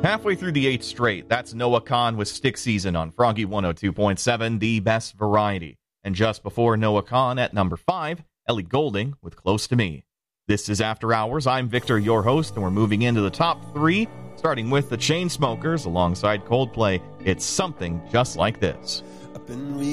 halfway through the 8th straight. That's Noah Kahan with Stick Season on Froggy 102.7, the best variety. And just before Noah Kahan at number 5, Ellie Goulding with Close to Me. This is After Hours. I'm Victor, your host, and we're moving into the top 3, starting with the Chainsmokers alongside Coldplay. It's Something Just Like This.